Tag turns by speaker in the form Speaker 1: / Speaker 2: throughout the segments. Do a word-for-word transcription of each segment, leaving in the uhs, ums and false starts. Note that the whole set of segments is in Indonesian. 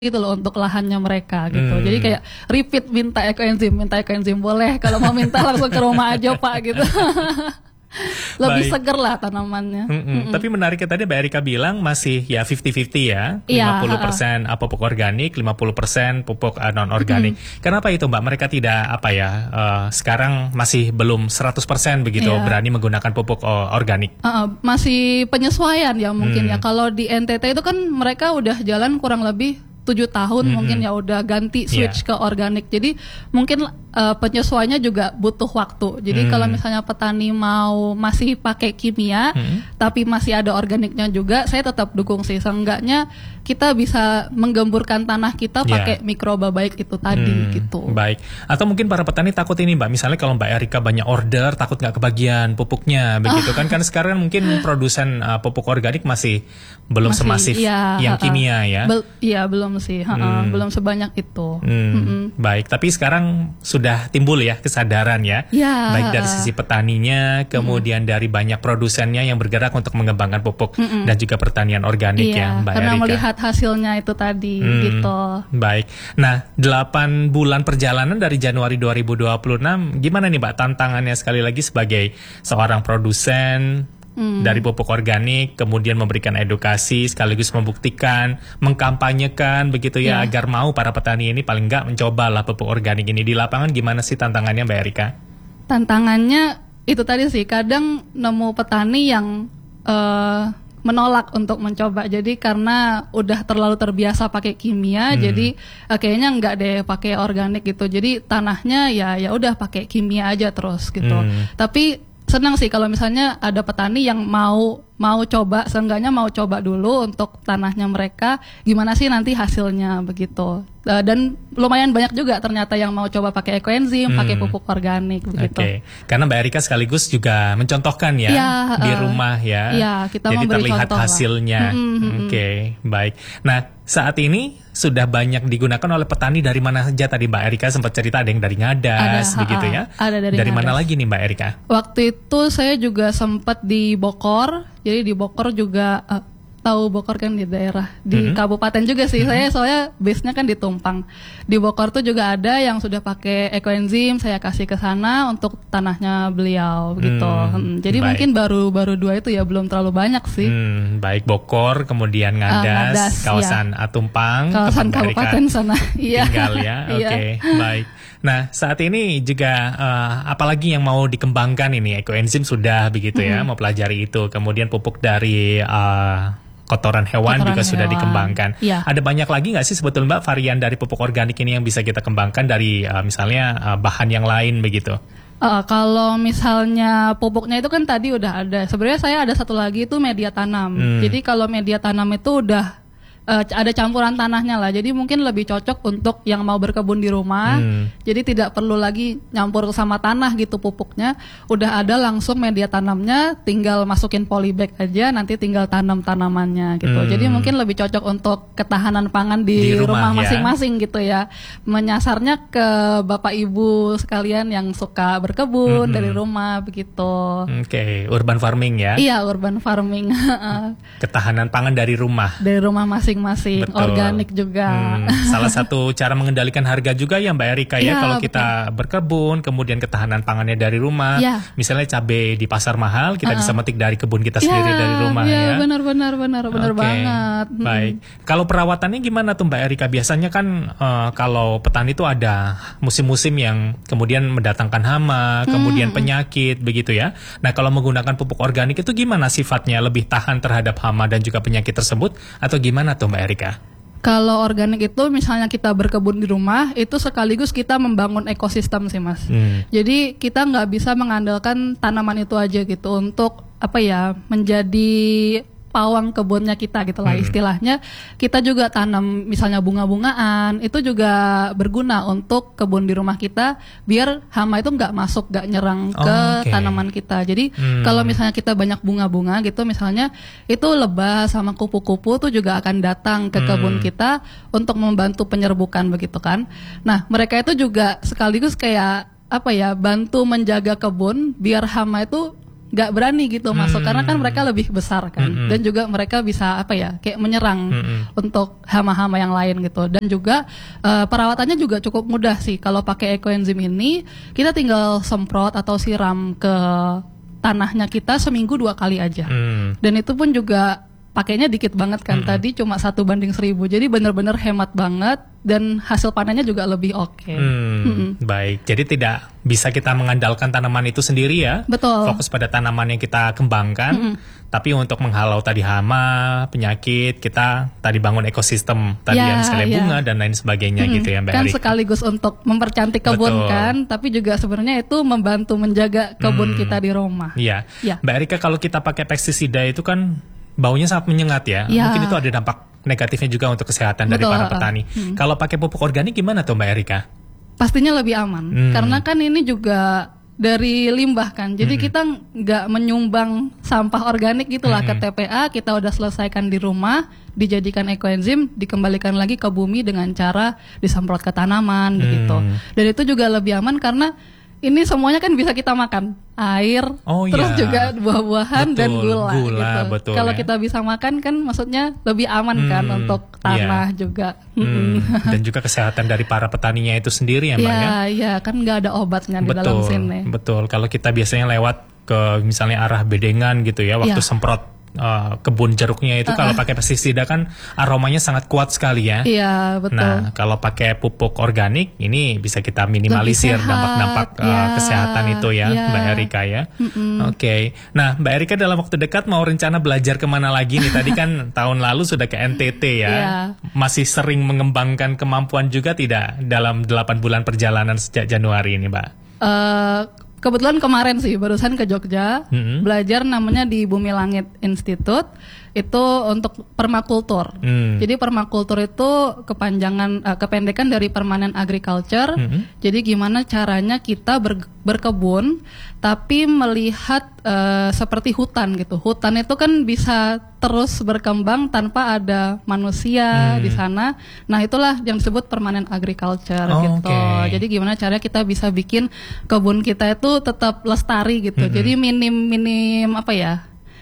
Speaker 1: gitu loh untuk lahannya mereka gitu.
Speaker 2: Hmm.
Speaker 1: Jadi kayak repeat minta ekoenzim, minta ekoenzim boleh. Kalau mau minta langsung ke rumah aja Pak gitu. Lebih
Speaker 2: Baik.
Speaker 1: seger lah tanamannya.
Speaker 2: Mm-mm. Mm-mm. Tapi menariknya tadi Mbak Erika bilang masih ya fifty fifty ya.
Speaker 1: Iya,
Speaker 2: lima puluh persen uh, pupuk organik, lima puluh persen pupuk uh, non-organik. Mm-hmm. Kenapa itu Mbak? Mereka tidak apa ya, uh, sekarang masih belum seratus persen begitu
Speaker 1: Iya.
Speaker 2: berani menggunakan pupuk uh, organik.
Speaker 1: Uh, masih penyesuaian ya mungkin
Speaker 2: Hmm.
Speaker 1: ya. Kalau di N T T itu kan mereka udah jalan kurang lebih tujuh tahun
Speaker 2: Mm-mm.
Speaker 1: mungkin ya udah ganti switch
Speaker 2: Yeah.
Speaker 1: ke organik. Jadi mungkin uh, penyesuaiannya juga butuh waktu. Jadi
Speaker 2: Hmm.
Speaker 1: kalau misalnya petani mau masih pakai kimia
Speaker 2: Hmm.
Speaker 1: tapi masih ada organiknya juga, saya tetap dukung sih. Seenggaknya kita bisa menggemburkan tanah kita
Speaker 2: Yeah.
Speaker 1: pakai mikroba baik itu tadi
Speaker 2: Hmm,
Speaker 1: gitu.
Speaker 2: Baik. Atau mungkin para petani takut ini Mbak, misalnya kalau Mbak Erika banyak order, takut nggak kebagian pupuknya, begitu kan? Kan sekarang mungkin produsen uh, pupuk organik masih belum
Speaker 1: Masih,
Speaker 2: semasif
Speaker 1: iya,
Speaker 2: yang
Speaker 1: ha-ha.
Speaker 2: kimia ya.
Speaker 1: Bel- Iya belum sih, ha-ha,
Speaker 2: Hmm.
Speaker 1: belum sebanyak itu.
Speaker 2: Hmm,
Speaker 1: Mm-mm.
Speaker 2: Baik, tapi sekarang sudah timbul ya kesadaran ya,
Speaker 1: Ya,
Speaker 2: baik dari
Speaker 1: ha-ha.
Speaker 2: sisi petaninya, kemudian dari banyak produsennya yang bergerak untuk mengembangkan pupuk
Speaker 1: Mm-mm.
Speaker 2: dan juga pertanian organik
Speaker 1: Iya,
Speaker 2: ya, Mbak
Speaker 1: karena
Speaker 2: Erika.
Speaker 1: melihat hasilnya itu tadi
Speaker 2: Hmm,
Speaker 1: gitu.
Speaker 2: Baik. Nah, delapan bulan perjalanan dari Januari dua ribu dua puluh enam, gimana nih Mbak tantangannya sekali lagi sebagai seorang produsen
Speaker 1: Hmm.
Speaker 2: dari pupuk organik, kemudian memberikan edukasi, sekaligus membuktikan, mengkampanyekan begitu ya,
Speaker 1: Ya.
Speaker 2: agar mau para petani ini paling nggak mencobalah pupuk organik ini di lapangan. Gimana sih tantangannya Mbak Erika?
Speaker 1: Tantangannya itu tadi sih, kadang nemu petani yang eh, menolak untuk mencoba. Jadi karena udah terlalu terbiasa pakai kimia,
Speaker 2: Hmm.
Speaker 1: jadi eh, kayaknya nggak deh pakai organik gitu. Jadi tanahnya ya ya udah pakai kimia aja terus gitu.
Speaker 2: Hmm.
Speaker 1: Tapi senang sih kalau misalnya ada petani yang mau mau coba, seenggaknya mau coba dulu untuk tanahnya mereka, gimana sih nanti hasilnya begitu. Uh, dan lumayan banyak juga ternyata yang mau coba pakai ekoenzim,
Speaker 2: Hmm.
Speaker 1: pakai pupuk organik begitu.
Speaker 2: Oke, karena Mbak Erika sekaligus juga mencontohkan ya,
Speaker 1: Iya,
Speaker 2: di
Speaker 1: uh,
Speaker 2: rumah ya,
Speaker 1: iya, kita
Speaker 2: jadi
Speaker 1: memberi
Speaker 2: terlihat
Speaker 1: contoh lah.
Speaker 2: hasilnya.
Speaker 1: Mm, mm, mm,
Speaker 2: Oke, baik. Nah, saat ini sudah banyak digunakan oleh petani dari mana saja tadi Mbak Erika sempat cerita, ada yang dari Ngadas,
Speaker 1: Ada,
Speaker 2: begitu
Speaker 1: ha-ha,
Speaker 2: ya?
Speaker 1: ada dari
Speaker 2: mana
Speaker 1: Ngadas.
Speaker 2: lagi nih Mbak Erika?
Speaker 1: Waktu itu saya juga sempat di Bokor, jadi di Bokor juga eh, tahu Bokor kan di daerah di
Speaker 2: Mhm.
Speaker 1: kabupaten juga sih. Saya soalnya base-nya kan di Tumpang. Di Bokor tuh juga ada yang sudah pakai ekoenzim, saya kasih ke sana untuk tanahnya beliau gitu.
Speaker 2: Hmm,
Speaker 1: Hmm, jadi
Speaker 2: baik.
Speaker 1: mungkin baru baru dua itu ya, belum terlalu banyak sih.
Speaker 2: Hmm, baik Bokor, kemudian Ngadas,
Speaker 1: Ngadas,
Speaker 2: kawasan Atumpang,
Speaker 1: Kawasan
Speaker 2: tempat Mbak Erika
Speaker 1: kabupaten sana. Iya.
Speaker 2: tinggal ya. Oke,
Speaker 1: Iya.
Speaker 2: baik. Nah, saat ini juga eh, apalagi yang mau dikembangkan ini, ekoenzim sudah begitu ya, mau pelajari itu. Kemudian pupuk dari eh, kotoran hewan
Speaker 1: Kotoran
Speaker 2: juga sudah
Speaker 1: hewan.
Speaker 2: dikembangkan.
Speaker 1: Iya.
Speaker 2: Ada banyak lagi nggak sih sebetulnya Mbak varian dari pupuk organik ini yang bisa kita kembangkan dari eh, misalnya eh, bahan yang lain begitu?
Speaker 1: Uh, kalau misalnya pupuknya itu kan tadi udah ada. Sebenarnya saya ada satu lagi itu media tanam.
Speaker 2: Hmm.
Speaker 1: Jadi kalau media tanam itu udah uh, ada campuran tanahnya lah. Jadi mungkin lebih cocok untuk yang mau berkebun di rumah.
Speaker 2: Hmm.
Speaker 1: Jadi tidak perlu lagi nyampur sama tanah gitu pupuknya. Udah ada langsung media tanamnya, tinggal masukin polybag aja, nanti tinggal tanam tanamannya gitu.
Speaker 2: Hmm.
Speaker 1: Jadi mungkin lebih cocok untuk ketahanan pangan di,
Speaker 2: Di rumah,
Speaker 1: rumah
Speaker 2: ya.
Speaker 1: masing-masing gitu ya. Menyasarnya ke Bapak Ibu sekalian yang suka berkebun
Speaker 2: Mhm.
Speaker 1: dari rumah begitu.
Speaker 2: Oke, urban farming ya.
Speaker 1: Iya, urban farming.
Speaker 2: Ketahanan pangan dari rumah.
Speaker 1: Dari rumah masing-masing,
Speaker 2: Betul.
Speaker 1: organik juga.
Speaker 2: Hmm, salah satu cara mengendalikan harga juga ya Mbak Erika ya,
Speaker 1: Iya,
Speaker 2: kalau
Speaker 1: betul.
Speaker 2: kita berkebun, kemudian ketahanan pangannya dari rumah.
Speaker 1: Iya.
Speaker 2: Misalnya cabai di pasar mahal, kita bisa metik dari kebun kita sendiri
Speaker 1: Ya,
Speaker 2: dari rumah
Speaker 1: ya.
Speaker 2: ya.
Speaker 1: benar-benar benar benar
Speaker 2: Oke,
Speaker 1: banget. Mm.
Speaker 2: Baik. Kalau perawatannya gimana tuh Mbak Erika? Biasanya kan eh, kalau petani itu ada musim-musim yang kemudian mendatangkan hama, kemudian penyakit begitu ya. Nah, kalau menggunakan pupuk organik itu gimana sifatnya? Lebih tahan terhadap hama dan juga penyakit tersebut atau gimana tuh Mbak Erika?
Speaker 1: Kalau organik itu misalnya kita berkebun di rumah, itu sekaligus kita membangun ekosistem sih Mas.
Speaker 2: Hmm.
Speaker 1: Jadi kita nggak bisa mengandalkan tanaman itu aja gitu untuk apa ya, menjadi pawang kebunnya kita gitu lah
Speaker 2: Hmm.
Speaker 1: istilahnya. Kita juga tanam misalnya bunga-bungaan, itu juga berguna untuk kebun di rumah kita biar hama itu nggak masuk, nggak nyerang
Speaker 2: Oh,
Speaker 1: ke
Speaker 2: oke.
Speaker 1: tanaman kita. Jadi
Speaker 2: Hmm.
Speaker 1: kalau misalnya kita banyak bunga-bunga gitu misalnya, itu lebah sama kupu-kupu tuh juga akan datang ke
Speaker 2: Hmm.
Speaker 1: kebun kita untuk membantu penyerbukan begitu kan. Nah, mereka itu juga sekaligus kayak apa ya, bantu menjaga kebun biar hama itu nggak berani gitu masuk
Speaker 2: Hmm.
Speaker 1: karena kan mereka lebih besar kan,
Speaker 2: Mm-mm.
Speaker 1: dan juga mereka bisa apa ya kayak menyerang
Speaker 2: Mm-mm.
Speaker 1: untuk hama-hama yang lain gitu. Dan juga eh, perawatannya juga cukup mudah sih kalau pakai ekoenzim ini. Kita tinggal semprot atau siram ke tanahnya kita seminggu dua kali aja.
Speaker 2: Hmm.
Speaker 1: Dan itu pun juga pakainya dikit banget kan, tadi cuma satu banding seribu, jadi benar-benar hemat banget dan hasil panennya juga lebih oke.
Speaker 2: Hmm,
Speaker 1: Mm-mm.
Speaker 2: baik. Jadi tidak bisa kita mengandalkan tanaman itu sendiri ya.
Speaker 1: Betul.
Speaker 2: Fokus pada tanaman yang kita kembangkan. Tapi untuk menghalau tadi hama, penyakit, kita tadi bangun ekosistem tadi
Speaker 1: Ya,
Speaker 2: yang misalnya
Speaker 1: ya.
Speaker 2: bunga dan lain sebagainya
Speaker 1: Mm-mm.
Speaker 2: gitu ya Mbak
Speaker 1: Kan
Speaker 2: Erika.
Speaker 1: sekaligus untuk mempercantik kebun
Speaker 2: Betul.
Speaker 1: kan, tapi juga sebenarnya itu membantu menjaga kebun
Speaker 2: Hmm.
Speaker 1: kita di rumah.
Speaker 2: Iya.
Speaker 1: Ya.
Speaker 2: Mbak Erika, kalau kita pakai pestisida itu kan baunya sangat menyengat ya.
Speaker 1: Ya.
Speaker 2: Mungkin itu ada dampak negatifnya juga untuk kesehatan dari
Speaker 1: Betul,
Speaker 2: para
Speaker 1: ha-ha.
Speaker 2: petani.
Speaker 1: Hmm.
Speaker 2: Kalau pakai pupuk organik gimana tuh Mbak Erika?
Speaker 1: Pastinya lebih aman,
Speaker 2: Hmm.
Speaker 1: karena kan ini juga dari limbah kan, jadi
Speaker 2: Hmm.
Speaker 1: kita nggak menyumbang sampah organik gitulah ke
Speaker 2: Hmm.
Speaker 1: T P A, kita udah selesaikan di rumah, dijadikan ekoenzim, dikembalikan lagi ke bumi dengan cara disemprot ke tanaman begitu.
Speaker 2: Hmm.
Speaker 1: Dan itu juga lebih aman karena ini semuanya kan bisa kita makan, air,
Speaker 2: Oh,
Speaker 1: terus
Speaker 2: iya.
Speaker 1: juga buah-buahan dan
Speaker 2: Betul,
Speaker 1: gula,
Speaker 2: gula,
Speaker 1: gitu.
Speaker 2: betul
Speaker 1: Kalau
Speaker 2: ya.
Speaker 1: kita bisa makan kan maksudnya lebih aman kan
Speaker 2: Hmm,
Speaker 1: untuk tanah
Speaker 2: iya.
Speaker 1: juga.
Speaker 2: Hmm, dan juga kesehatan dari para petaninya itu sendiri ya Mbak ya.
Speaker 1: Ya, ya kan nggak ada obatnya di dalam
Speaker 2: Betul,
Speaker 1: sini.
Speaker 2: betul. Kalau kita biasanya lewat ke misalnya arah Bedengan gitu ya, waktu
Speaker 1: Iya.
Speaker 2: semprot uh, kebun jeruknya itu kalau pakai pestisida kan aromanya sangat kuat sekali ya.
Speaker 1: Iya, betul.
Speaker 2: Nah, kalau pakai pupuk organik ini bisa kita minimalisir
Speaker 1: Lebih sehat,
Speaker 2: dampak-dampak uh,
Speaker 1: ya,
Speaker 2: kesehatan itu ya,
Speaker 1: ya.
Speaker 2: Mbak Erika ya. Oke. Nah, Mbak Erika dalam waktu dekat mau rencana belajar kemana lagi nih? Tadi kan tahun lalu sudah ke N T T ya.
Speaker 1: Iya.
Speaker 2: Masih sering mengembangkan kemampuan juga tidak dalam delapan bulan perjalanan sejak Januari ini, Mbak?
Speaker 1: Eh, kebetulan kemarin sih barusan ke Jogja
Speaker 2: Mm-mm.
Speaker 1: belajar, namanya di Bumi Langit Institute, itu untuk permakultur.
Speaker 2: Hmm.
Speaker 1: Jadi permakultur itu kepanjangan eh, kependekan dari permanent agriculture.
Speaker 2: Mm-mm.
Speaker 1: Jadi gimana caranya kita ber- berkebun tapi melihat eh, seperti hutan gitu. Hutan itu kan bisa terus berkembang tanpa ada manusia
Speaker 2: Hmm.
Speaker 1: di sana. Nah, itulah yang disebut permanent agriculture
Speaker 2: Oh,
Speaker 1: gitu.
Speaker 2: oke.
Speaker 1: Jadi gimana caranya kita bisa bikin kebun kita itu tetap lestari gitu.
Speaker 2: Mm-mm.
Speaker 1: Jadi minim minim apa ya?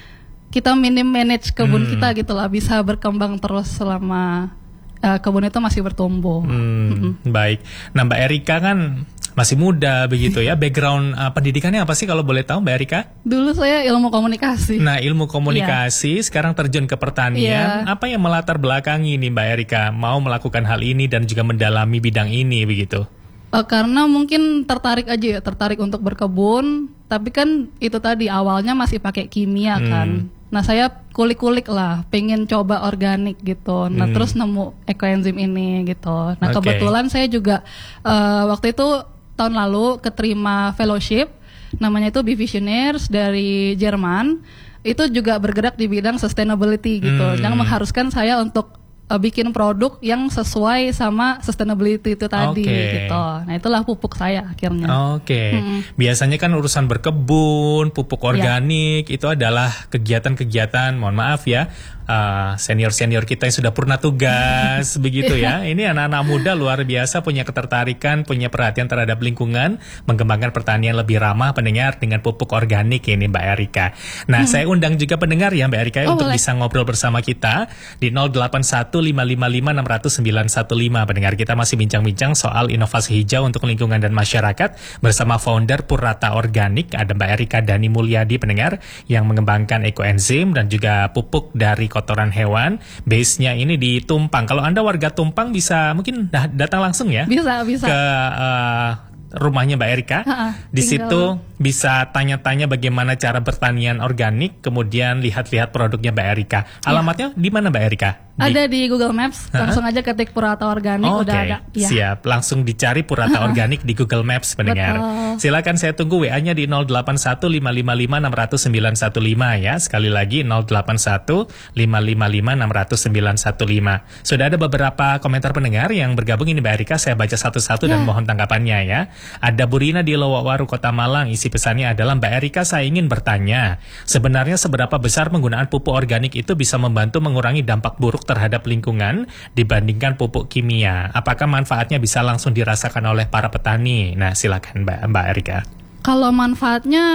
Speaker 1: Kita minim manage kebun
Speaker 2: Hmm.
Speaker 1: kita gitulah, bisa berkembang terus selama eh, kebun itu masih bertumbuh.
Speaker 2: Hmm, baik. Nah, Mbak Erika kan masih muda begitu ya. Background uh, pendidikannya apa sih kalau boleh tahu Mbak Erika?
Speaker 1: Dulu saya ilmu komunikasi.
Speaker 2: Nah, ilmu komunikasi, sekarang terjun ke pertanian.
Speaker 1: Iya.
Speaker 2: Apa yang melatar belakangi nih Mbak Erika mau melakukan hal ini dan juga mendalami bidang ini begitu?
Speaker 1: Eh, karena mungkin tertarik aja ya, tertarik untuk berkebun. Tapi kan itu tadi awalnya masih pakai kimia
Speaker 2: Hmm.
Speaker 1: kan. Nah, saya kulik-kulik lah, pengen coba organik gitu. Nah,
Speaker 2: Hmm.
Speaker 1: terus nemu ekoenzim ini gitu. Nah,
Speaker 2: Oke.
Speaker 1: kebetulan saya juga eh, waktu itu tahun lalu keterima fellowship, namanya itu Bivisionaires dari Jerman. Itu juga bergerak di bidang sustainability gitu.
Speaker 2: Hmm.
Speaker 1: Yang mengharuskan saya untuk eh, bikin produk yang sesuai sama sustainability itu tadi
Speaker 2: Oke.
Speaker 1: gitu. Nah, itulah pupuk saya akhirnya.
Speaker 2: Oke,
Speaker 1: Mm-mm.
Speaker 2: biasanya kan urusan berkebun, pupuk organik itu adalah kegiatan-kegiatan, mohon maaf ya, uh, senior-senior kita yang sudah purna tugas begitu ya. Ini anak-anak muda luar biasa punya ketertarikan, punya perhatian terhadap lingkungan, mengembangkan pertanian lebih ramah pendengar dengan pupuk organik ini Mbak Erika. Nah, saya undang juga pendengar ya Mbak Erika
Speaker 1: Oh,
Speaker 2: untuk
Speaker 1: boleh.
Speaker 2: bisa ngobrol bersama kita di nol delapan satu lima lima lima enam nol nol sembilan satu lima. Pendengar, kita masih bincang-bincang soal inovasi hijau untuk lingkungan dan masyarakat bersama founder Purata Organik, ada Mbak Erika Dani Mulyadi pendengar, yang mengembangkan ekoenzim dan juga pupuk dari kotoran hewan. Base-nya ini di Tumpang. Kalau Anda warga Tumpang bisa mungkin dah- datang langsung ya
Speaker 1: Bisa, bisa.
Speaker 2: ke uh, rumahnya Mbak Erika.
Speaker 1: Ha-ha,
Speaker 2: Di
Speaker 1: tinggal-
Speaker 2: situ bisa tanya-tanya bagaimana cara pertanian organik, kemudian lihat-lihat produknya Mbak Erika. Alamatnya di mana Mbak Erika? Di-
Speaker 1: Ada di Google Maps, langsung aja ketik Purata Organik,
Speaker 2: Oh,
Speaker 1: udah
Speaker 2: Oke,
Speaker 1: ada. Ya.
Speaker 2: siap. Langsung dicari Purata Organik di Google Maps, pendengar.
Speaker 1: Betul.
Speaker 2: Silakan, saya tunggu W A-nya di nol delapan satu lima lima lima enam nol nol sembilan satu lima ya. Sekali lagi nol delapan satu lima lima lima enam nol nol sembilan satu lima. Sudah ada beberapa komentar pendengar yang bergabung ini Mbak Erika, saya baca satu-satu dan
Speaker 1: Ya.
Speaker 2: mohon tanggapannya ya. Ada Bu Rina di Lowawaru, Kota Malang. Isi pesannya adalah, Mbak Erika, saya ingin bertanya, sebenarnya seberapa besar penggunaan pupuk organik itu bisa membantu mengurangi dampak buruk terhadap lingkungan dibandingkan pupuk kimia? Apakah manfaatnya bisa langsung dirasakan oleh para petani? Nah, silakan Mbak Mbak Erika.
Speaker 1: Kalau manfaatnya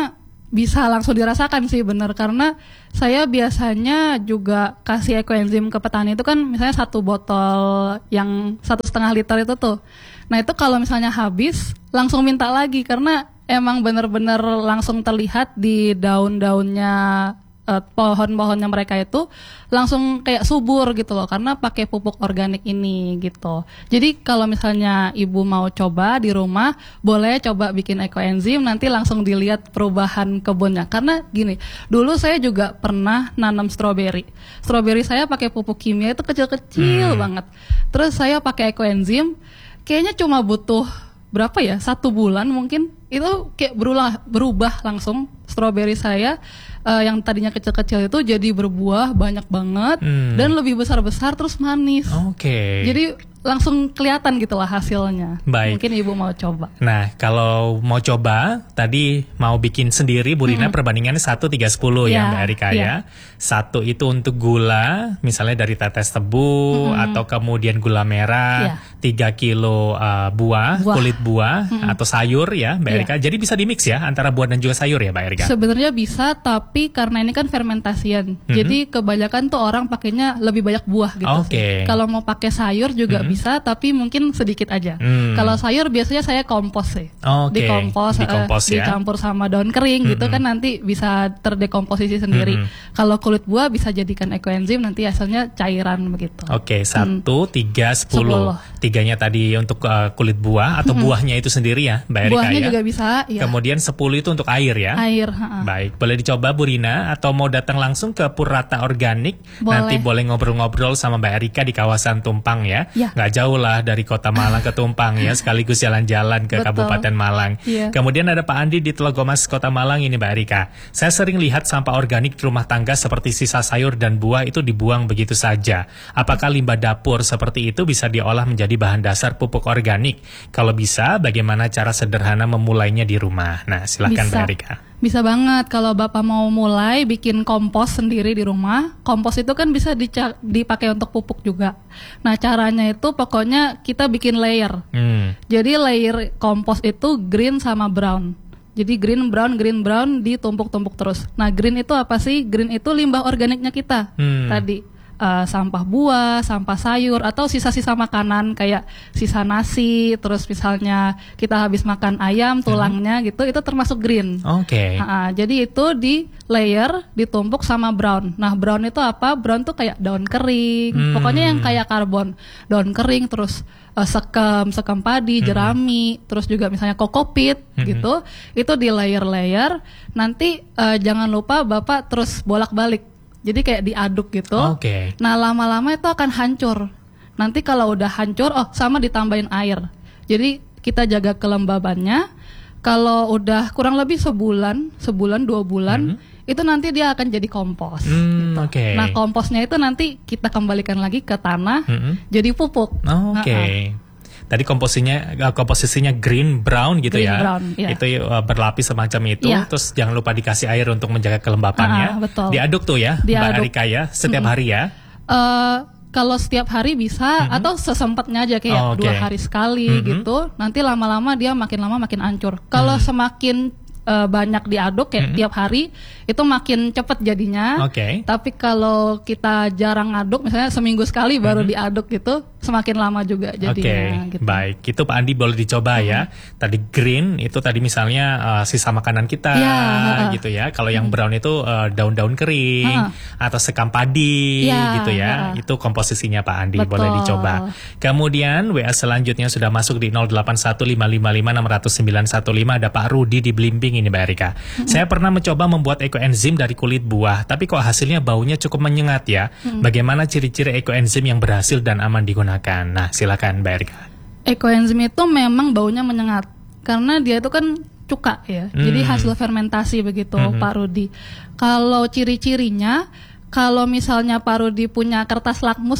Speaker 1: bisa langsung dirasakan sih, bener, karena saya biasanya juga kasih ekoenzim ke petani itu kan misalnya satu botol yang satu setengah liter itu tuh. Nah itu kalau misalnya habis langsung minta lagi karena emang bener-bener langsung terlihat di daun-daunnya uh, pohon-pohonnya mereka itu langsung kayak subur gitu loh karena pakai pupuk organik ini gitu. Jadi kalau misalnya ibu mau coba di rumah boleh coba bikin ekoenzim, nanti langsung dilihat perubahan kebunnya. Karena gini, dulu saya juga pernah nanam stroberi. Stroberi saya pakai pupuk kimia itu kecil-kecil hmm. banget. Terus saya pakai ekoenzim, kayaknya cuma butuh berapa ya, satu bulan mungkin itu kayak berubah berubah langsung stroberi saya uh, yang tadinya kecil-kecil itu jadi berbuah banyak banget hmm. dan lebih besar-besar terus manis.
Speaker 2: Oke. Okay.
Speaker 1: Jadi langsung kelihatan gitulah hasilnya.
Speaker 2: Baik.
Speaker 1: Mungkin ibu mau coba.
Speaker 2: Nah, kalau mau coba, tadi mau bikin sendiri, Bu Rina, hmm. perbandingannya satu, tiga, sepuluh ya, Mbak Erika ya. ya. Satu itu untuk gula, misalnya dari tetes tebu, hmm. atau kemudian gula merah, tiga kilo uh, buah, buah, kulit buah, hmm. atau sayur ya, Mbak Erika. Ya. Jadi bisa dimix ya, antara buah dan juga sayur ya, Mbak Erika?
Speaker 1: Sebenarnya bisa, tapi karena ini kan fermentasian, hmm. jadi kebanyakan tuh orang pakainya lebih banyak buah gitu
Speaker 2: okay.
Speaker 1: sih. Kalau mau pakai sayur juga hmm. bisa, tapi mungkin sedikit aja. Hmm. Kalau sayur biasanya saya kompos sih.
Speaker 2: Okay.
Speaker 1: Dikompos,
Speaker 2: Dikompos
Speaker 1: uh,
Speaker 2: ya.
Speaker 1: dicampur sama daun kering hmm. gitu kan nanti bisa terdekomposisi sendiri. Hmm. Kalau kulit buah bisa jadikan ekoenzim, nanti hasilnya cairan begitu.
Speaker 2: Oke, okay, satu, tiga, sepuluh. Tiganya tadi untuk uh, kulit buah atau hmm. buahnya itu sendiri ya, Mbak Erika.
Speaker 1: Buahnya
Speaker 2: ya?
Speaker 1: juga bisa. Ya.
Speaker 2: Kemudian sepuluh itu untuk air ya.
Speaker 1: Air. Uh-uh.
Speaker 2: Baik, boleh dicoba Bu Rina atau mau datang langsung ke Purata Organik.
Speaker 1: Boleh.
Speaker 2: Nanti boleh ngobrol-ngobrol sama Mbak Erika di kawasan Tumpang ya. ya. Nggak jauh lah dari Kota Malang ke Tumpang ya, sekaligus jalan-jalan ke
Speaker 1: Betul.
Speaker 2: Kabupaten Malang.
Speaker 1: Yeah.
Speaker 2: Kemudian ada Pak Andi di Telogomas Kota Malang ini Mbak Erika. Saya sering lihat sampah organik di rumah tangga seperti sisa sayur dan buah itu dibuang begitu saja. Apakah limbah dapur seperti itu bisa diolah menjadi bahan dasar pupuk organik? Kalau bisa, bagaimana cara sederhana memulainya di rumah? Nah, silahkan Mbak Erika.
Speaker 1: Bisa banget kalau Bapak mau mulai bikin kompos sendiri di rumah. Kompos itu kan bisa dica- dipakai untuk pupuk juga. Nah caranya itu pokoknya kita bikin layer. Hmm. Jadi layer kompos itu green sama brown. Jadi green, brown, green, brown ditumpuk-tumpuk terus. Nah green itu apa sih? Green itu limbah organiknya kita hmm. tadi. Uh, sampah buah, sampah sayur, atau sisa-sisa makanan kayak sisa nasi, terus misalnya kita habis makan ayam, tulangnya hmm. gitu, itu termasuk green.
Speaker 2: Oke. Okay.
Speaker 1: Uh, jadi itu di layer, ditumpuk sama brown. Nah brown itu apa? Brown tuh kayak daun kering, hmm. pokoknya yang kayak karbon. Daun kering, terus uh, sekam, sekam padi, hmm. jerami, terus juga misalnya kokopit hmm. gitu. Itu di layer-layer. Nanti uh, jangan lupa Bapak terus bolak-balik. Jadi kayak diaduk gitu.
Speaker 2: Okay.
Speaker 1: Nah lama-lama itu akan hancur. Nanti kalau udah hancur, oh sama ditambahin air. Jadi kita jaga kelembabannya. Kalau udah kurang lebih sebulan, sebulan dua bulan, mm-hmm. itu nanti dia akan jadi kompos.
Speaker 2: Mm,
Speaker 1: gitu.
Speaker 2: Okay.
Speaker 1: Nah komposnya itu nanti kita kembalikan lagi ke tanah, mm-hmm. jadi pupuk.
Speaker 2: Oh, Oke. Okay. Tadi komposisinya komposisinya green brown gitu
Speaker 1: green
Speaker 2: ya.
Speaker 1: Brown, yeah.
Speaker 2: Itu uh, berlapis semacam itu. Yeah. Terus jangan lupa dikasih air untuk menjaga kelembapannya.
Speaker 1: Uh, betul.
Speaker 2: Diaduk tuh ya,
Speaker 1: Diaduk.
Speaker 2: Mbak Erika ya, setiap mm-hmm. hari ya.
Speaker 1: Uh, kalau setiap hari bisa mm-hmm. atau sesempatnya aja kayak
Speaker 2: oh, okay.
Speaker 1: dua hari sekali mm-hmm. gitu. Nanti lama-lama dia makin lama makin hancur. Kalau mm-hmm. semakin uh, banyak diaduk kayak mm-hmm. tiap hari itu makin cepat jadinya.
Speaker 2: Okay.
Speaker 1: Tapi kalau kita jarang ngaduk, misalnya seminggu sekali baru mm-hmm. diaduk gitu, semakin lama juga jadinya.
Speaker 2: Oke,
Speaker 1: gitu.
Speaker 2: Baik. Itu Pak Andi boleh dicoba mm-hmm. ya. Tadi green itu tadi misalnya uh, sisa makanan kita
Speaker 1: ya, uh,
Speaker 2: gitu ya. Kalau yang brown itu uh, daun-daun kering uh, atau sekam padi
Speaker 1: ya,
Speaker 2: gitu ya. Uh, itu komposisinya Pak Andi,
Speaker 1: betul.
Speaker 2: boleh dicoba. Kemudian W A selanjutnya sudah masuk di nol delapan satu lima lima lima enam nol sembilan satu lima, ada Pak Rudi di Blimbing ini Mbak Erika. Mm-hmm. Saya pernah mencoba membuat ekoenzim dari kulit buah, tapi kok hasilnya baunya cukup menyengat ya. Mm-hmm. Bagaimana ciri-ciri ekoenzim yang berhasil dan aman digunakan? Nah, silakan Mbak Erika.
Speaker 1: Ekoenzim itu memang baunya menyengat karena dia itu kan cuka ya. Hmm. Jadi hasil fermentasi begitu, hmm. Pak Rudi. Kalau ciri-cirinya, kalau misalnya Pak Rudi punya kertas lakmus tuh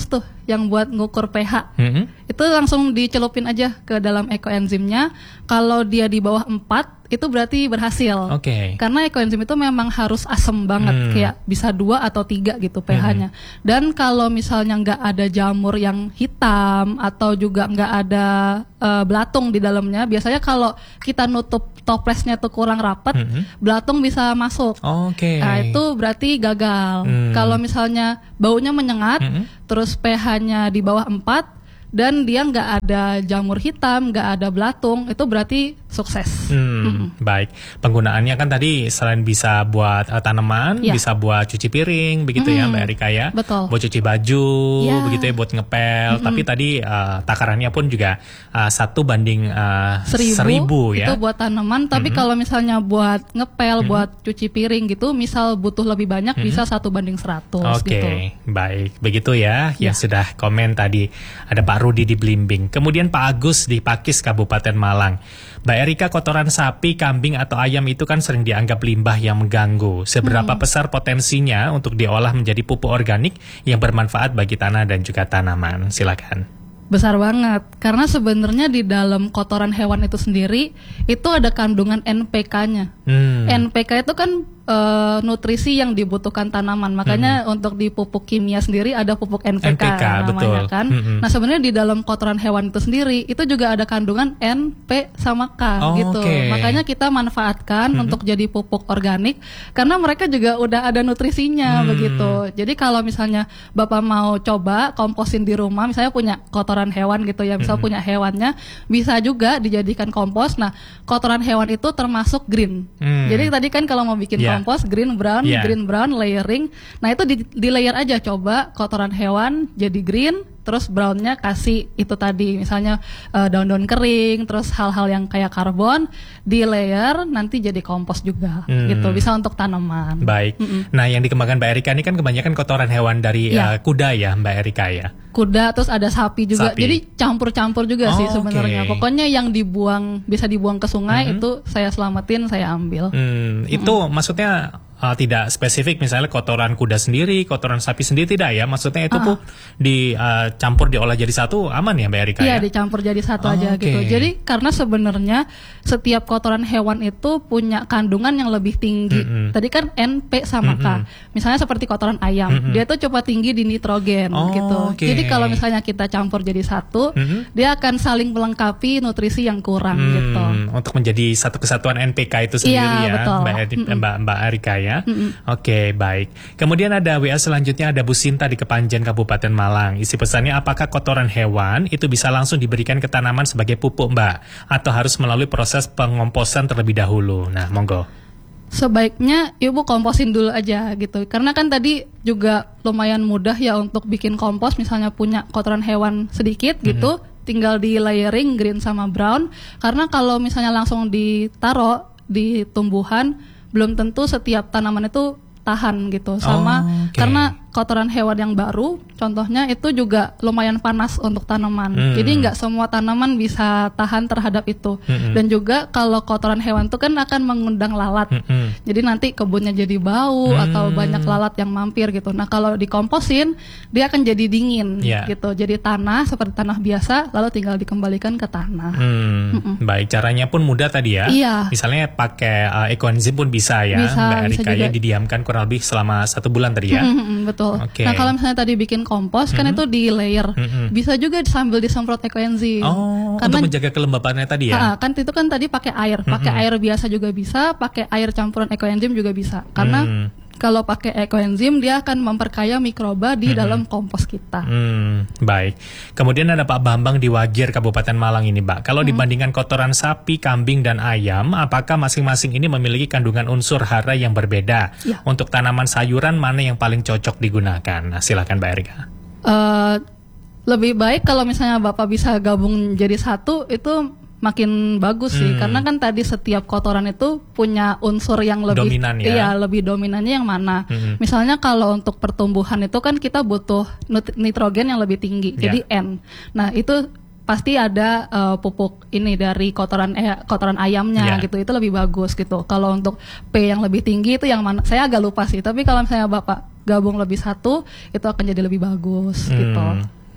Speaker 1: yang buat ngukur pH.
Speaker 2: Mm-hmm.
Speaker 1: Itu langsung dicelupin aja ke dalam ekoenzimnya. Kalau dia di bawah empat, itu berarti berhasil.
Speaker 2: Oke. Okay.
Speaker 1: Karena ekoenzim itu memang harus asam banget,
Speaker 2: Hmm.
Speaker 1: kayak bisa dua atau tiga gitu pH-nya. Dan kalau misalnya nggak ada jamur yang hitam atau juga nggak ada uh, belatung di dalamnya, biasanya kalau kita nutup toplesnya tuh kurang rapat,
Speaker 2: Mm-hmm.
Speaker 1: belatung bisa masuk.
Speaker 2: Oke.
Speaker 1: Nah itu berarti gagal.
Speaker 2: Hmm.
Speaker 1: Kalau misalnya baunya menyengat,
Speaker 2: Mm-hmm.
Speaker 1: terus pH-nya di bawah empat, dan dia nggak ada jamur hitam, nggak ada belatung, itu berarti sukses.
Speaker 2: Hmm, baik. Penggunaannya kan tadi selain bisa buat uh, tanaman,
Speaker 1: Ya.
Speaker 2: bisa buat cuci piring, begitu ya
Speaker 1: Mm,
Speaker 2: Mbak Erika ya.
Speaker 1: betul.
Speaker 2: Buat cuci baju,
Speaker 1: Ya.
Speaker 2: begitu ya, buat ngepel. Tapi tadi uh, takarannya pun juga uh, satu banding uh,
Speaker 1: seribu,
Speaker 2: seribu ya.
Speaker 1: itu buat tanaman. Tapi kalau misalnya buat ngepel, buat cuci piring gitu, misal butuh lebih banyak, bisa satu banding seratus
Speaker 2: Oke,
Speaker 1: gitu.
Speaker 2: baik. Begitu ya, yang sudah komen tadi. Ada Pak Rudi di Blimbing. Kemudian Pak Agus di Pakis, Kabupaten Malang. Mbak Erika, kotoran sapi, kambing, atau ayam itu kan sering dianggap limbah yang mengganggu. Seberapa besar potensinya untuk diolah menjadi pupuk organik yang bermanfaat bagi tanah dan juga tanaman? Silakan.
Speaker 1: Besar banget, karena sebenarnya di dalam kotoran hewan itu sendiri itu ada kandungan N P K-nya.
Speaker 2: Hmm.
Speaker 1: N P K itu kan e, nutrisi yang dibutuhkan tanaman, makanya untuk di pupuk kimia sendiri ada pupuk N P K,
Speaker 2: N P K,
Speaker 1: namanya
Speaker 2: betul.
Speaker 1: kan.
Speaker 2: Mm-mm.
Speaker 1: Nah sebenarnya di dalam kotoran hewan itu sendiri itu juga ada kandungan N, P sama K
Speaker 2: Oh,
Speaker 1: gitu.
Speaker 2: oke.
Speaker 1: Makanya kita manfaatkan untuk jadi pupuk organik karena mereka juga udah ada nutrisinya
Speaker 2: Hmm.
Speaker 1: begitu. Jadi kalau misalnya Bapak mau coba komposin di rumah, misalnya punya kotoran hewan gitu ya, misal punya hewannya, bisa juga dijadikan kompos. Nah, kotoran hewan itu termasuk green.
Speaker 2: Hmm.
Speaker 1: Jadi tadi kan kalau mau bikin
Speaker 2: Yeah.
Speaker 1: kompos green brown,
Speaker 2: Yeah.
Speaker 1: green brown layering. Nah, itu di, di layer aja, coba kotoran hewan jadi green, terus brownnya kasih itu tadi misalnya eh, daun-daun kering, terus hal-hal yang kayak karbon di layer, nanti jadi kompos juga
Speaker 2: Hmm.
Speaker 1: gitu, bisa untuk tanaman.
Speaker 2: Baik. Nah, yang dikembangkan Mbak Erika ini kan kebanyakan kotoran hewan dari
Speaker 1: Iya.
Speaker 2: uh, kuda ya, Mbak Erika ya.
Speaker 1: Kuda, terus ada sapi juga.
Speaker 2: Sapi.
Speaker 1: Jadi campur-campur juga
Speaker 2: Oh,
Speaker 1: sih sebenarnya.
Speaker 2: oke.
Speaker 1: Pokoknya yang dibuang bisa dibuang ke sungai itu saya selamatin, saya ambil.
Speaker 2: Hmm, itu maksudnya uh, tidak spesifik, misalnya kotoran kuda sendiri, kotoran sapi sendiri, tidak ya? Maksudnya itu pun dicampur diolah jadi satu, aman ya Mbak Erika
Speaker 1: Iya,
Speaker 2: ya?
Speaker 1: dicampur jadi satu
Speaker 2: Oh,
Speaker 1: aja
Speaker 2: oke.
Speaker 1: gitu. Jadi karena sebenarnya setiap kotoran hewan itu punya kandungan yang lebih tinggi.
Speaker 2: Mm-mm.
Speaker 1: Tadi kan N, P sama K. Misalnya seperti kotoran ayam, dia tuh coba tinggi di nitrogen
Speaker 2: Oh,
Speaker 1: gitu.
Speaker 2: oke.
Speaker 1: Jadi kalau misalnya kita campur jadi satu,
Speaker 2: Mm-mm.
Speaker 1: dia akan saling melengkapi nutrisi yang kurang
Speaker 2: Hmm,
Speaker 1: gitu.
Speaker 2: untuk menjadi satu kesatuan N P K itu sendiri
Speaker 1: Iya,
Speaker 2: ya,
Speaker 1: betul.
Speaker 2: Mbak, Edi- Mbak Mbak Erika ya. Oke, baik. Kemudian ada W A selanjutnya, ada Bu Sinta di Kepanjen, Kabupaten Malang. Isi pesannya, apakah kotoran hewan itu bisa langsung diberikan ke tanaman sebagai pupuk, Mbak? Atau harus melalui proses pengomposan terlebih dahulu? Nah, monggo.
Speaker 1: Sebaiknya ibu komposin dulu aja gitu, karena kan tadi juga lumayan mudah ya untuk bikin kompos. Misalnya punya kotoran hewan sedikit gitu, tinggal di layering green sama brown. Karena kalau misalnya langsung ditaro di tumbuhan, belum tentu setiap tanaman itu tahan gitu sama.
Speaker 2: Oh, oke.
Speaker 1: Karena kotoran hewan yang baru, contohnya itu juga lumayan panas untuk tanaman.
Speaker 2: Hmm.
Speaker 1: Jadi nggak semua tanaman bisa tahan terhadap itu.
Speaker 2: Mm-mm.
Speaker 1: Dan juga kalau kotoran hewan itu kan akan mengundang lalat.
Speaker 2: Mm-mm.
Speaker 1: Jadi nanti kebunnya jadi bau
Speaker 2: Hmm.
Speaker 1: atau banyak lalat yang mampir gitu. Nah kalau dikomposin dia akan jadi dingin
Speaker 2: Ya.
Speaker 1: gitu. Jadi tanah seperti tanah biasa, lalu tinggal dikembalikan ke tanah.
Speaker 2: Hmm, baik, caranya pun mudah tadi ya.
Speaker 1: Iya.
Speaker 2: Misalnya pakai uh, ekoenzim pun bisa ya,
Speaker 1: Bisa,
Speaker 2: Mbak
Speaker 1: bisa
Speaker 2: Erika ya,
Speaker 1: juga.
Speaker 2: didiamkan kurang lebih selama satu bulan tadi ya.
Speaker 1: Mm-mm, betul.
Speaker 2: Oke.
Speaker 1: Nah kalau misalnya tadi bikin kompos kan itu di layer,
Speaker 2: Mm-mm.
Speaker 1: bisa juga sambil disemprot ekoenzim.
Speaker 2: Oh,
Speaker 1: Karena
Speaker 2: untuk menjaga kelembapannya tadi ya.
Speaker 1: Ah, kan itu kan tadi pakai air, pakai air biasa juga bisa, pakai air campuran ekoenzim juga bisa. Karena
Speaker 2: Hmm.
Speaker 1: kalau pakai ekoenzim dia akan memperkaya mikroba di dalam kompos kita.
Speaker 2: Hmm, baik. Kemudian ada Pak Bambang di Wagir, Kabupaten Malang ini, Mbak. Kalau dibandingkan kotoran sapi, kambing, dan ayam, apakah masing-masing ini memiliki kandungan unsur hara yang berbeda?
Speaker 1: Ya.
Speaker 2: Untuk tanaman sayuran, mana yang paling cocok digunakan? Nah, silakan Mbak Erika.
Speaker 1: Eh, lebih baik kalau misalnya Bapak bisa gabung jadi satu, itu makin bagus sih.
Speaker 2: Hmm.
Speaker 1: Karena kan tadi setiap kotoran itu punya unsur yang lebih
Speaker 2: Dominan ya?
Speaker 1: Iya, lebih dominannya yang mana.
Speaker 2: Hmm.
Speaker 1: Misalnya kalau untuk pertumbuhan itu kan kita butuh nut- nitrogen yang lebih tinggi.
Speaker 2: Ya.
Speaker 1: Jadi N. Nah, itu pasti ada eh, pupuk ini dari kotoran eh, kotoran ayamnya
Speaker 2: Ya.
Speaker 1: gitu. Itu lebih bagus gitu. Kalau untuk P yang lebih tinggi itu yang mana? Saya agak lupa sih. Tapi kalau misalnya Bapak gabung lebih satu, itu akan jadi lebih bagus gitu.
Speaker 2: Hmm,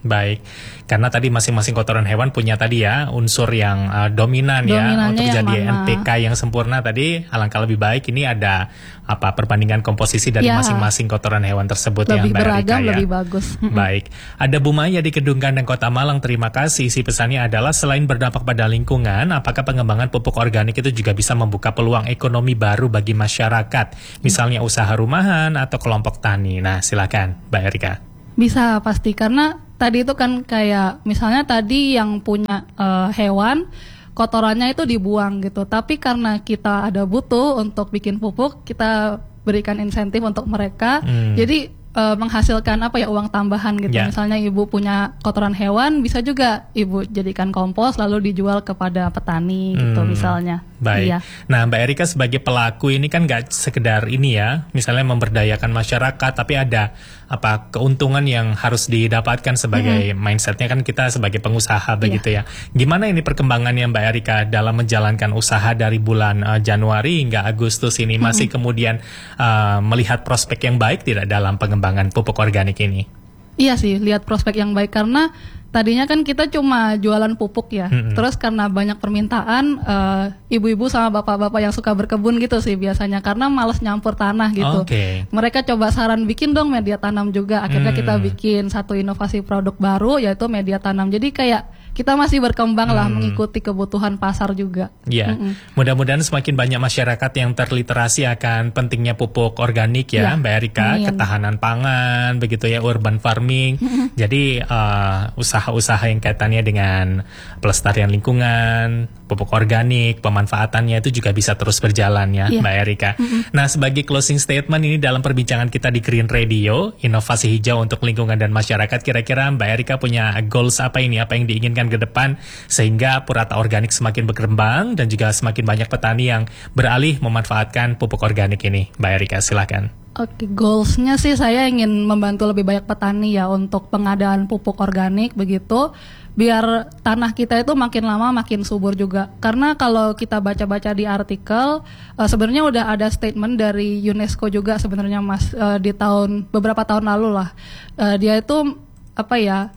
Speaker 2: Baik, karena tadi masing-masing kotoran hewan punya tadi ya unsur yang uh, dominan ya
Speaker 1: Dominannya
Speaker 2: untuk
Speaker 1: yang
Speaker 2: jadi
Speaker 1: mana?
Speaker 2: N P K yang sempurna tadi. Alangkah lebih baik ini ada apa perbandingan komposisi dari
Speaker 1: Ya.
Speaker 2: masing-masing kotoran hewan tersebut
Speaker 1: Lebih
Speaker 2: yang Mbak Erika
Speaker 1: beragam,
Speaker 2: ya.
Speaker 1: lebih bagus.
Speaker 2: Baik, ada Bu Maya di Kedung Gandeng Kota Malang. Terima kasih. Isi pesannya adalah selain berdampak pada lingkungan, apakah pengembangan pupuk organik itu juga bisa membuka peluang ekonomi baru bagi masyarakat, misalnya usaha rumahan atau kelompok tani. Nah, silakan Mbak Erika.
Speaker 1: Bisa pasti, karena tadi itu kan kayak misalnya tadi yang punya eh, hewan kotorannya itu dibuang gitu, tapi karena kita ada butuh untuk bikin pupuk, kita berikan insentif untuk mereka,
Speaker 2: Hmm.
Speaker 1: jadi eh, menghasilkan apa ya uang tambahan gitu.
Speaker 2: Ya.
Speaker 1: Misalnya ibu punya kotoran hewan, bisa juga ibu jadikan kompos lalu dijual kepada petani gitu
Speaker 2: Hmm.
Speaker 1: misalnya.
Speaker 2: Baik.
Speaker 1: Iya.
Speaker 2: Nah, Mbak Erika sebagai pelaku ini kan nggak sekedar ini ya, misalnya memberdayakan masyarakat, tapi ada apa keuntungan yang harus didapatkan sebagai mindsetnya kan kita sebagai pengusaha begitu ya. Gimana ini perkembangannya Mbak Erika dalam menjalankan usaha dari bulan uh, Januari hingga Agustus ini? Masih kemudian uh, melihat prospek yang baik tidak dalam pengembangan pupuk organik ini?
Speaker 1: Iya sih, lihat prospek yang baik karena tadinya kan kita cuma jualan pupuk ya.
Speaker 2: Mm-mm.
Speaker 1: Terus karena banyak permintaan, eh, ibu-ibu sama bapak-bapak yang suka berkebun gitu sih biasanya karena males nyampur tanah gitu.
Speaker 2: Oke.
Speaker 1: Mereka coba saran bikin dong media tanam juga. Akhirnya
Speaker 2: Hmm.
Speaker 1: kita bikin satu inovasi produk baru yaitu media tanam. Jadi kayak kita masih berkembang lah
Speaker 2: Hmm.
Speaker 1: mengikuti kebutuhan pasar juga.
Speaker 2: Ya,
Speaker 1: Mm-mm.
Speaker 2: mudah-mudahan semakin banyak masyarakat yang terliterasi akan pentingnya pupuk organik ya,
Speaker 1: Ya,
Speaker 2: Mbak Erika,
Speaker 1: amin.
Speaker 2: ketahanan pangan, begitu ya, urban farming. Jadi uh, usaha-usaha yang kaitannya dengan pelestarian lingkungan, pupuk organik, pemanfaatannya itu juga bisa terus berjalan ya,
Speaker 1: Ya.
Speaker 2: Mbak Erika. Nah, sebagai closing statement ini dalam perbincangan kita di Green Radio, inovasi hijau untuk lingkungan dan masyarakat, kira-kira Mbak Erika punya goals apa ini, apa yang diinginkan ke depan sehingga Purata Organik semakin berkembang dan juga semakin banyak petani yang beralih memanfaatkan pupuk organik ini. Mbak Erika, silakan.
Speaker 1: Oke, goalsnya sih saya ingin membantu lebih banyak petani ya untuk pengadaan pupuk organik begitu, biar tanah kita itu makin lama makin subur juga. Karena kalau kita baca-baca di artikel, eh, sebenarnya udah ada statement dari UNESCO juga sebenarnya Mas eh, di tahun beberapa tahun lalu lah. Eh, dia itu apa ya?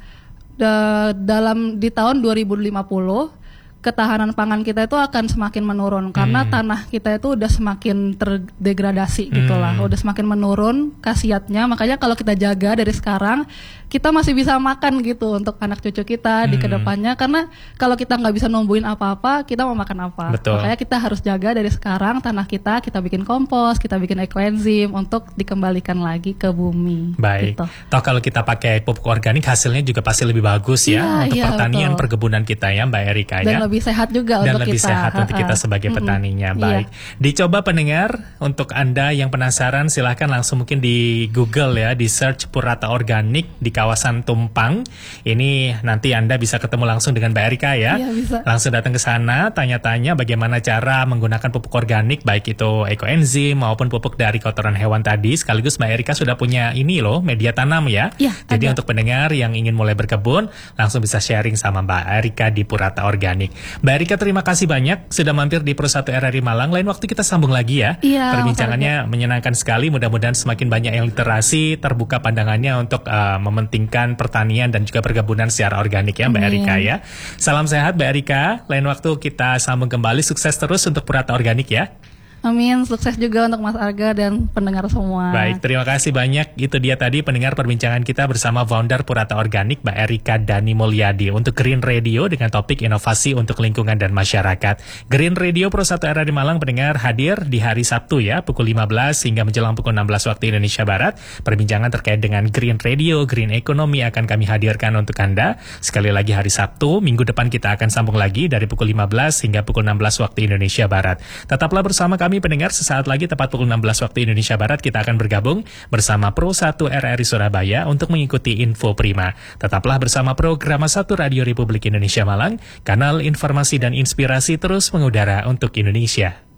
Speaker 1: da- dalam di tahun dua ribu lima puluh ketahanan pangan kita itu akan semakin menurun karena
Speaker 2: Hmm.
Speaker 1: tanah kita itu udah semakin terdegradasi gitulah,
Speaker 2: Hmm.
Speaker 1: udah semakin menurun khasiatnya. Makanya kalau kita jaga dari sekarang, kita masih bisa makan gitu untuk anak cucu kita di
Speaker 2: Hmm.
Speaker 1: kedepannya. Karena kalau kita nggak bisa numbuhin apa-apa, kita mau makan apa?
Speaker 2: Betul.
Speaker 1: Makanya kita harus jaga dari sekarang tanah kita, kita bikin kompos, kita bikin ekoenzim untuk dikembalikan lagi ke bumi.
Speaker 2: Baik.
Speaker 1: Gitu.
Speaker 2: Toh kalau kita pakai pupuk organik hasilnya juga pasti lebih bagus ya
Speaker 1: Iya,
Speaker 2: untuk
Speaker 1: iya,
Speaker 2: pertanian
Speaker 1: betul.
Speaker 2: perkebunan kita ya, Mbak Erika
Speaker 1: Dan
Speaker 2: ya.
Speaker 1: lebih sehat juga
Speaker 2: Dan
Speaker 1: untuk
Speaker 2: lebih
Speaker 1: kita.
Speaker 2: sehat untuk kita
Speaker 1: Ha-ha.
Speaker 2: sebagai
Speaker 1: Mm-mm.
Speaker 2: petaninya.
Speaker 1: Iya.
Speaker 2: Baik. Dicoba pendengar, untuk Anda yang penasaran silahkan langsung mungkin di Google ya, di search Purata Organik di kawasan Tumpang. Ini nanti Anda bisa ketemu langsung dengan Mbak Erika ya.
Speaker 1: Iya, bisa.
Speaker 2: Langsung datang ke sana, tanya-tanya bagaimana cara menggunakan pupuk organik, baik itu ekoenzim maupun pupuk dari kotoran hewan tadi. Sekaligus Mbak Erika sudah punya ini loh, media tanam ya.
Speaker 1: Iya,
Speaker 2: Jadi
Speaker 1: ada.
Speaker 2: untuk pendengar yang ingin mulai berkebun, langsung bisa sharing sama Mbak Erika di Purata Organik. Mbak Erika, terima kasih banyak sudah mampir di Pro satu R R I Malang. Lain waktu kita sambung lagi ya.
Speaker 1: Iya,
Speaker 2: Perbincangannya menyenangkan sekali. Mudah-mudahan semakin banyak yang literasi, terbuka pandangannya untuk uh, mementingkan pertanian dan juga perkebunan secara organik ya, Mbak
Speaker 1: Amin.
Speaker 2: Erika ya. Salam sehat Mbak Erika. Lain waktu kita sambung kembali. Sukses terus untuk Purata Organik ya.
Speaker 1: Amin, sukses juga untuk Mas Arga dan pendengar semua.
Speaker 2: Baik, terima kasih banyak. Itu dia tadi pendengar perbincangan kita bersama founder Purata Organik, Mbak Erika Dani Mulyadi, untuk Green Radio dengan topik inovasi untuk lingkungan dan masyarakat. Green Radio Pro satu R R I Malang pendengar hadir di hari Sabtu ya, pukul lima belas hingga menjelang pukul enam belas waktu Indonesia Barat. Perbincangan terkait dengan Green Radio, Green Economy akan kami hadirkan untuk Anda. Sekali lagi hari Sabtu, minggu depan kita akan sambung lagi dari pukul lima belas hingga pukul enam belas waktu Indonesia Barat. Tetaplah bersama kami pendengar, sesaat lagi tepat pukul enam belas waktu Indonesia Barat kita akan bergabung bersama Pro satu R R I Surabaya untuk mengikuti Info Prima. Tetaplah bersama program satu Radio Republik Indonesia Malang, kanal informasi dan inspirasi terus mengudara untuk Indonesia.